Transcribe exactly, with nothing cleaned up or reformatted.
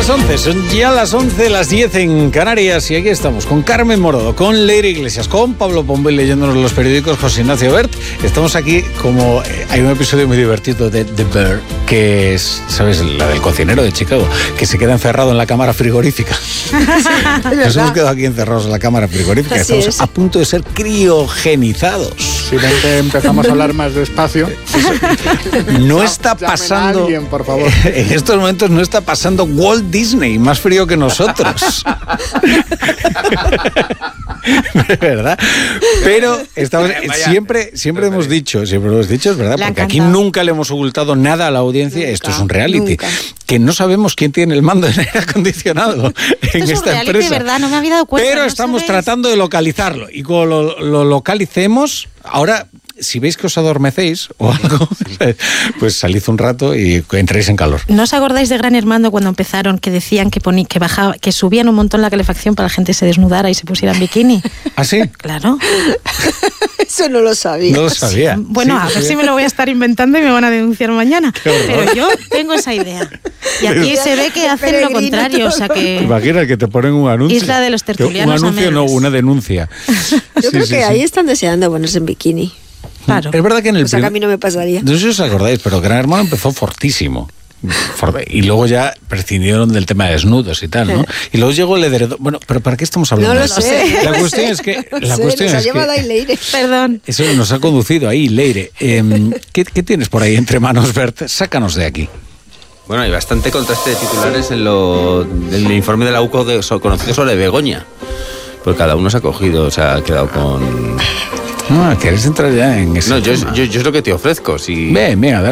las once, son ya las once, las diez en Canarias y aquí estamos con Carmen Morodo, con Leire Iglesias, con Pablo Pombel leyéndonos los periódicos, José Ignacio Bert. Estamos aquí como... Eh, hay un episodio muy divertido de The Bear, que es, ¿sabes? La del cocinero de Chicago, que se queda encerrado en la cámara frigorífica. Nos hemos quedado aquí encerrados en la cámara frigorífica. Así Estamos es. a punto de ser criogenizados. Si ven que empezamos a hablar más despacio, No está llamen a pasando... alguien, por favor. En estos momentos no está pasando Walt Disney, más frío que nosotros. Es verdad. Pero estamos, siempre, siempre hemos dicho, siempre hemos dicho, es verdad, Le ha porque aquí encantado. nunca le hemos ocultado nada a la audiencia. Nunca, esto es un reality. nunca. Que no sabemos quién tiene el mando en aire acondicionado en es un esta reality, empresa. ¿verdad? No me había dado cuenta. Pero ¿no estamos sabéis? tratando de localizarlo. Y cuando lo, lo localicemos, ahora, si veis que os adormecéis o algo, pues salid un rato y entréis en calor. ¿No os acordáis de Gran Hermano cuando empezaron que decían que poní, que bajaba, que subían un montón la calefacción para que la gente se desnudara y se pusiera en bikini? ¿Ah, sí? Claro. Eso no lo sabía. No lo sabía. Bueno, Sí, a ver sí. si me lo voy a estar inventando y me van a denunciar mañana. Qué horror. Pero yo tengo esa idea. Y aquí se ve que hacen lo Peregrino contrario, o sea ¿Te que... imaginas que te ponen un anuncio? Isla de los tertulianos Un anuncio, no, amenes. una denuncia. Yo Sí, creo sí, que sí. ahí están deseando ponerse en bikini. Claro. Es verdad que en el O sea, que a prim- mí no me pasaría. No sé si os acordáis, pero Gran Hermano empezó fortísimo. For- Y luego ya prescindieron del tema de desnudos y tal, ¿no? Y luego llegó el edredón. Bueno, pero ¿para qué estamos hablando No de lo esto? sé. La no cuestión sé, es que... no La sé, cuestión nos ha es llevado que ahí Leire. Perdón. eso nos ha conducido ahí, Leire. Eh, ¿qué, ¿Qué tienes por ahí entre manos, Bert? Sácanos de aquí. Bueno, hay bastante contraste de titulares en lo del informe de la U C O de, so- conocido sobre Begoña. Pues cada uno se ha cogido, se ha quedado con... Ah, ¿quieres entrar ya en eso? No, yo, es- yo, yo es lo que te ofrezco. Si... Ven, venga,